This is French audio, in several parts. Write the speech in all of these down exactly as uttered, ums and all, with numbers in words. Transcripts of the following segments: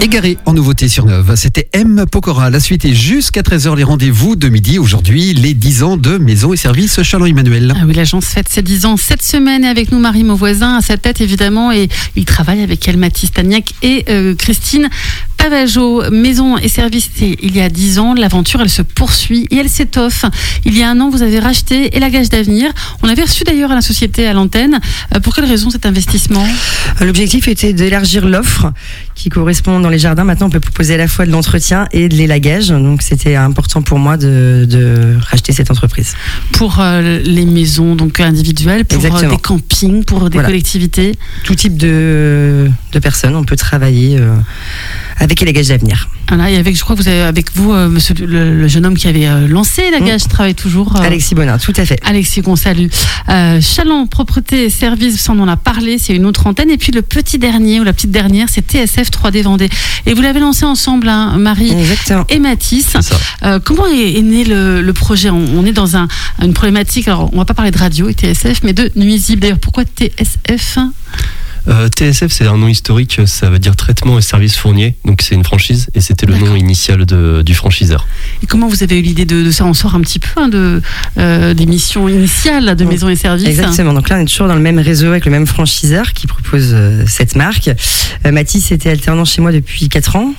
Égaré en nouveauté sur Neuve, c'était M. Pokora. La suite est jusqu'à treize heures, les rendez-vous de midi. Aujourd'hui, les dix ans de Maison et Services Châlons-Emmanuel. Ah oui, l'agence fête ses dix ans cette semaine et avec nous Marie Mauvoisin à sa tête évidemment, et il travaille avec elle Mathis Tagnac et euh, Christine Pavageau. Maison et Services, c'était il y a dix ans. L'aventure, elle se poursuit et elle s'étoffe. Il y a un an, vous avez racheté Élagage d'Avenir. On avait reçu d'ailleurs à la société à l'antenne. Euh, pour quelle raison cet investissement ? L'objectif était d'élargir l'offre qui correspond dans les jardins. Maintenant, on peut proposer à la fois de l'entretien et de l'élagage. Donc, c'était important pour moi de, de racheter cette entreprise. Pour euh, les maisons donc individuelles, pour euh, des campings, pour des voilà. collectivités. Tout type de, de personnes, on peut travailler euh, avec Élagage d'Avenir. Voilà, et avec, je crois que vous avez avec vous, euh, monsieur le, le jeune homme qui avait euh, lancé Élagage, mmh. travaille toujours. Euh, Alexis Bonin, tout à fait. Alexis, qu'on salue. Euh, Châlons, propreté, service, ça on en a parlé, c'est une autre antenne. Et puis le petit dernier, ou la petite dernière, c'est T S F trois D Vendée. Et vous l'avez lancé ensemble, hein, Marie Exactement. et Mathis. Euh, comment est, est né le, le projet ? on, on est dans un, une problématique, alors on va pas parler de radio et T S F, mais de nuisibles. D'ailleurs, pourquoi T S F ? Euh, T S F, c'est un nom historique, ça veut dire traitement et services fourniers, donc c'est une franchise et c'était le D'accord. nom initial de, du franchiseur. Et comment vous avez eu l'idée de, de ça ? On sort un petit peu hein, de, euh, des missions initiales de oui. Maison et Services. Exactement, donc là on est toujours dans le même réseau avec le même franchiseur qui propose euh, cette marque. Euh, Mathis était alternant chez moi depuis quatre ans.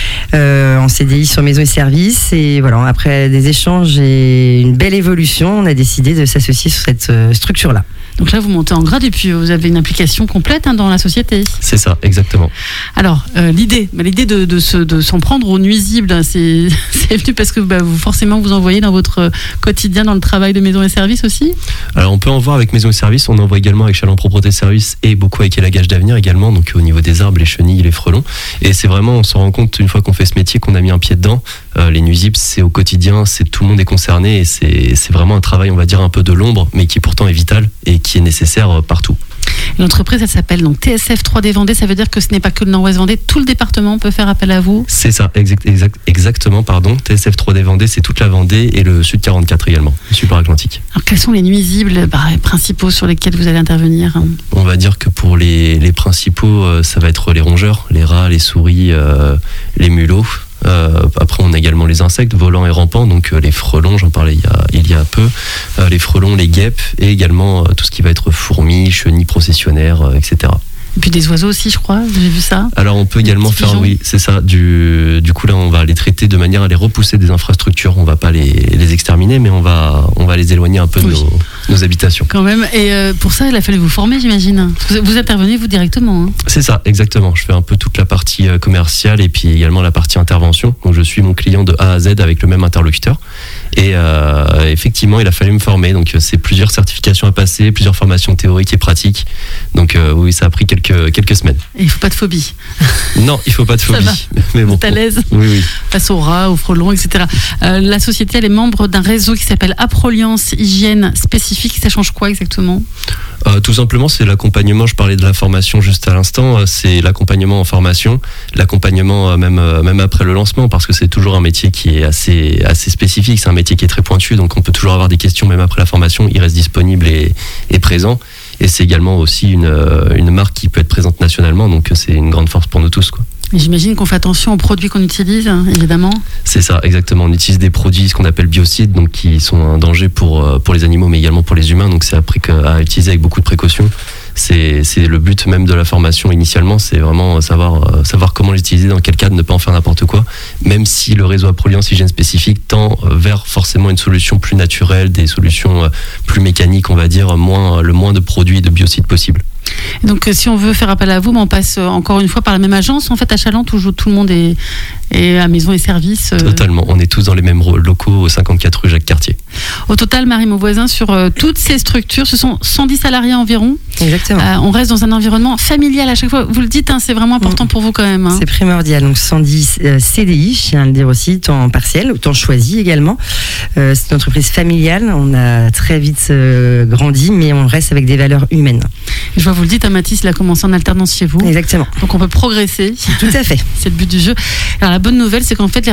Euh, en C D I sur Maison et Services, et voilà, après des échanges et une belle évolution, on a décidé de s'associer sur cette euh, structure-là. Donc là, vous montez en grade et puis vous avez une implication complète hein, dans la société. C'est ça, exactement. Alors, euh, l'idée, bah, l'idée de, de, se, de s'en prendre aux nuisibles, hein, c'est, c'est venu parce que bah, vous forcément vous en voyez dans votre quotidien, dans le travail de Maison et Services aussi. Alors, on peut en voir avec Maison et Services, on en voit également avec Châlons Propreté Services et beaucoup avec Élagage d'Avenir également, donc au niveau des arbres, les chenilles, les frelons. Et c'est vraiment, on se rend compte une fois qu'on fait ce métier, qu'on a mis un pied dedans. Euh, les nuisibles, c'est au quotidien, c'est tout le monde est concerné et c'est, c'est vraiment un travail, on va dire, un peu de l'ombre, mais qui pourtant est vital et qui est nécessaire partout. L'entreprise, elle s'appelle donc T S F trois D Vendée. Ça veut dire que ce n'est pas que le Nord-Ouest Vendée, tout le département peut faire appel à vous. C'est ça, exact, exact, exactement, pardon. T S F trois D Vendée, c'est toute la Vendée et le Sud quarante-quatre également, le Super Atlantique. Alors, quels sont les nuisibles bah, principaux sur lesquels vous allez intervenir ? On va dire que pour les, les principaux, euh, ça va être les rongeurs, les rats, les souris, euh, les mulots. Euh, après on a également les insectes volants et rampants, donc euh, les frelons, j'en parlais il y a, il y a peu, euh, les frelons, les guêpes et également euh, tout ce qui va être fourmis, chenilles processionnaires, euh, et cetera. Et puis des oiseaux aussi, je crois, j'ai vu ça. Alors on peut des également faire, pigeons. oui, c'est ça, du, du coup là on va les traiter de manière à les repousser des infrastructures, on va pas les, les exterminer, mais on va, on va les éloigner un peu de oui. nos, nos habitations. Quand même, et euh, pour ça il a fallu vous former, j'imagine. Vous, vous intervenez vous directement. Hein. C'est ça, exactement, je fais un peu toute la partie euh, commerciale et puis également la partie intervention, donc je suis mon client de A à Z avec le même interlocuteur. Et euh, effectivement, il a fallu me former. Donc, c'est plusieurs certifications à passer, plusieurs formations théoriques et pratiques. Donc, euh, oui, ça a pris quelques, quelques semaines. Et il ne faut pas de phobie. Non, il ne faut pas de phobie. Ça va. Mais bon. T'es à l'aise. Oui, oui. Face aux rats, aux frelons, et cetera. Euh, la société, elle est membre d'un réseau qui s'appelle Aproliance Hygiène Spécifique. Ça change quoi exactement ? Euh, tout simplement, c'est l'accompagnement. Je parlais de la formation juste à l'instant. C'est l'accompagnement en formation, l'accompagnement même, même après le lancement, parce que c'est toujours un métier qui est assez, assez spécifique. C'est un métier qui est très pointu, donc on peut toujours avoir des questions même après la formation. Il reste disponible et, et présent. Et c'est également aussi une, une marque qui peut être présente nationalement, donc c'est une grande force pour nous tous, quoi. J'imagine qu'on fait attention aux produits qu'on utilise, évidemment. C'est ça, exactement. On utilise des produits, ce qu'on appelle biocides, donc qui sont un danger pour, pour les animaux, mais également pour les humains. Donc c'est à, pré- à utiliser avec beaucoup de précautions. C'est, c'est le but même de la formation initialement, c'est vraiment savoir, euh, savoir comment l'utiliser, dans quel cadre, ne pas en faire n'importe quoi. Même si le réseau Aproliance Hygiène Spécifique tend vers forcément une solution plus naturelle, des solutions plus mécaniques, on va dire, moins, le moins de produits de biocides possible. Donc si on veut faire appel à vous, on passe encore une fois par la même agence. En fait, à Châlons, tout, tout le monde est, est à Maison et Services. Totalement, on est tous dans les mêmes locaux au cinquante-quatre rue Jacques Cartier. Au total, Marie Mauvoisin, sur euh, toutes ces structures, ce sont cent dix salariés environ. Exactement. Euh, on reste dans un environnement familial à chaque fois. Vous le dites, hein, c'est vraiment important mmh. pour vous quand même. Hein. C'est primordial. Donc cent dix euh, C D I, je tiens à le dire aussi, temps partiel, temps choisi également. Euh, c'est une entreprise familiale. On a très vite euh, grandi, mais on reste avec des valeurs humaines. Je vois, vous le dites, hein, Mathis, il a commencé en alternance chez vous. Exactement. Donc on peut progresser. Tout à fait. C'est le but du jeu. Alors la bonne nouvelle, c'est qu'en fait, les